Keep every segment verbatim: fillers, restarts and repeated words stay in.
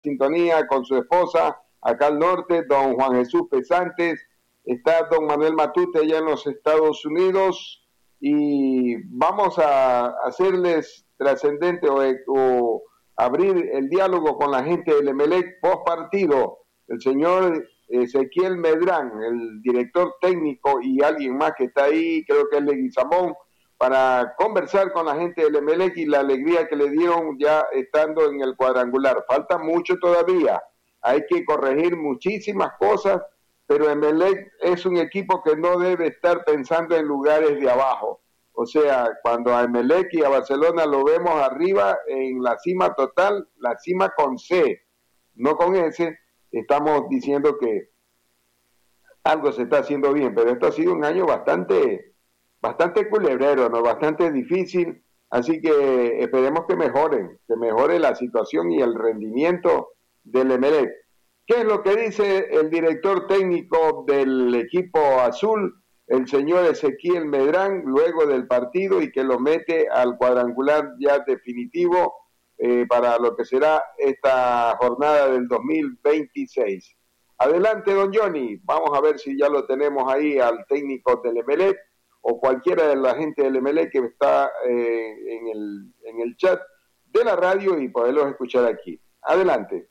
sintonía con su esposa acá al norte, don Juan Jesús Pesantes, está don Manuel Matute allá en los Estados Unidos, y vamos a hacerles trascendente o, o abrir el diálogo con la gente del Emelec post partido. El señor Ezequiel Medrán, el director técnico, y alguien más que está ahí, creo que es Leguizamón, para conversar con la gente del Emelec y la alegría que le dieron ya estando en el cuadrangular. Falta mucho todavía, hay que corregir muchísimas cosas, pero Emelec es un equipo que no debe estar pensando en lugares de abajo. O sea, cuando a Emelec y a Barcelona lo vemos arriba en la cima total, la cima con C, no con S, estamos diciendo que algo se está haciendo bien, pero esto ha sido un año bastante, bastante culebrero, ¿no? Bastante difícil, así que esperemos que mejoren, que mejore la situación y el rendimiento del Emelec. ¿Qué es lo que dice el director técnico del equipo azul, el señor Ezequiel Medrán, luego del partido y que lo mete al cuadrangular ya definitivo eh, para lo que será esta jornada del dos mil veintiséis? Adelante, don Johnny, vamos a ver si ya lo tenemos ahí al técnico del Emelec o cualquiera de la gente del Emelec que está eh, en, el, en el chat de la radio y poderlos escuchar aquí. Adelante.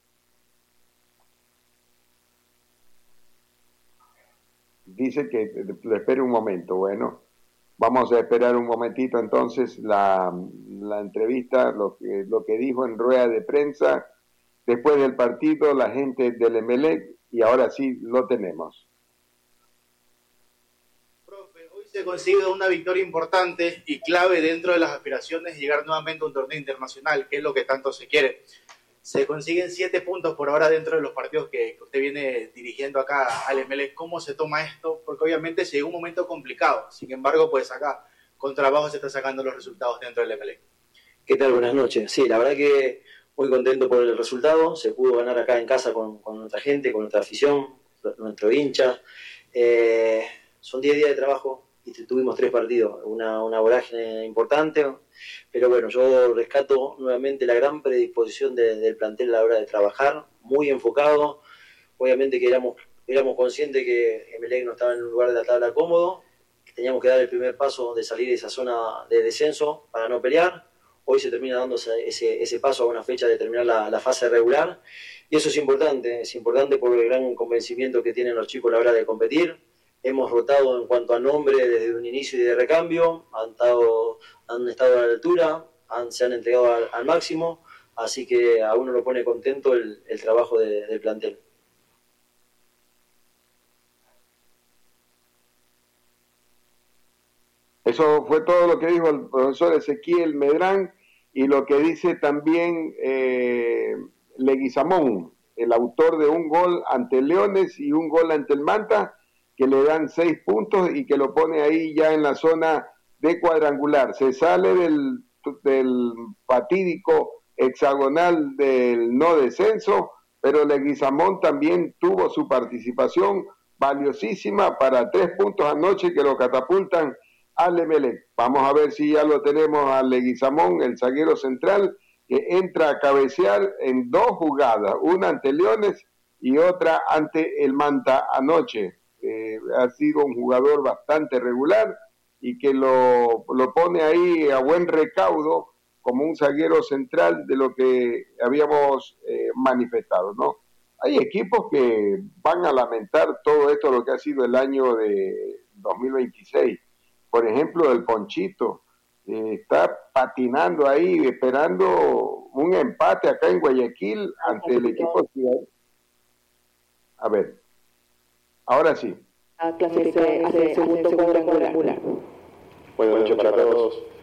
Dice que le espere un momento. Bueno, vamos a esperar un momentito entonces la, la entrevista, lo que, lo que dijo en rueda de prensa después del partido la gente del Emelec, y ahora sí lo tenemos. Profe, hoy se consigue una victoria importante y clave dentro de las aspiraciones de llegar nuevamente a un torneo internacional, que es lo que tanto se quiere. Se consiguen siete puntos por ahora dentro de los partidos que, que usted viene dirigiendo acá al Emelec. ¿Cómo se toma esto? Porque obviamente se llegó un momento complicado. Sin embargo, pues acá con trabajo se están sacando los resultados dentro del Emelec. ¿Qué tal? Buenas noches. Sí, la verdad que muy contento por el resultado. Se pudo ganar acá en casa con, con nuestra gente, con nuestra afición, nuestro hincha. Eh, son diez días de trabajo y tuvimos tres partidos. Una, una vorágine importante. Pero bueno, yo rescato nuevamente la gran predisposición de, del plantel a la hora de trabajar, muy enfocado. Obviamente que éramos, éramos conscientes que Emelec no estaba en un lugar de la tabla cómodo, que teníamos que dar el primer paso de salir de esa zona de descenso para no pelear. Hoy se termina dando ese, ese paso a una fecha de terminar la, la fase regular, y eso es importante, es importante por el gran convencimiento que tienen los chicos a la hora de competir. Hemos rotado en cuanto a nombre desde un inicio y de recambio, han estado, han estado a la altura, han, se han entregado al, al máximo, así que a uno lo pone contento el, el trabajo de, del plantel. Eso fue todo lo que dijo el profesor Ezequiel Medrán y lo que dice también eh, Leguizamón, el autor de un gol ante Leones y un gol ante el Manta, que le dan seis puntos y que lo pone ahí ya en la zona de cuadrangular. Se sale del, del fatídico hexagonal del no descenso, pero Leguizamón también tuvo su participación valiosísima para tres puntos anoche que lo catapultan al Emelec. Vamos a ver si ya lo tenemos a Leguizamón, el zaguero central, que entra a cabecear en dos jugadas, una ante Leones y otra ante el Manta anoche. Eh, ha sido un jugador bastante regular y que lo, lo pone ahí a buen recaudo como un zaguero central de lo que habíamos eh, manifestado, ¿no? Hay equipos que van a lamentar todo esto, lo que ha sido el año de dos mil veintiséis. Por ejemplo, el Ponchito eh, está patinando ahí, esperando un empate acá en Guayaquil ante el equipo Ciudad. A ver. Ahora sí. A clasificar hacia el segundo cuadrangular. Buenas noches para todos.